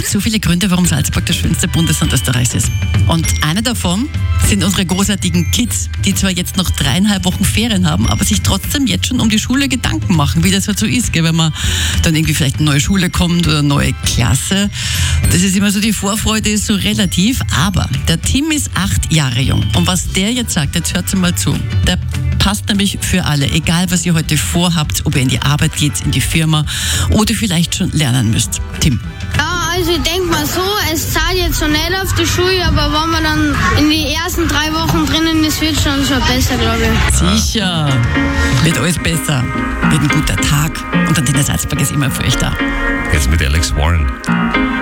gibt so viele Gründe, warum Salzburg das schönste Bundesland Österreichs ist. Und einer davon sind unsere großartigen Kids, die zwar jetzt noch 3,5 Wochen Ferien haben, aber sich trotzdem jetzt schon um die Schule Gedanken machen, wie das halt so ist, gell? Wenn man dann irgendwie vielleicht eine neue Schule kommt oder eine neue Klasse. Das ist immer so, die Vorfreude ist so relativ, aber der Tim ist 8 Jahre jung. Und was der jetzt sagt, jetzt hört mal zu, der passt nämlich für alle, egal was ihr heute vorhabt, ob ihr in die Arbeit geht, in die Firma oder vielleicht schon lernen müsst. Tim. Ja, also ich denke mal so, es zahlt jetzt so nicht auf die Schule, aber wenn man dann in die ersten 3 Wochen drinnen ist, wird es schon besser, glaube ich. Sicher, wird alles besser, wird ein guter Tag und Antenne Salzburg ist immer für euch da. Jetzt mit Alex Warren.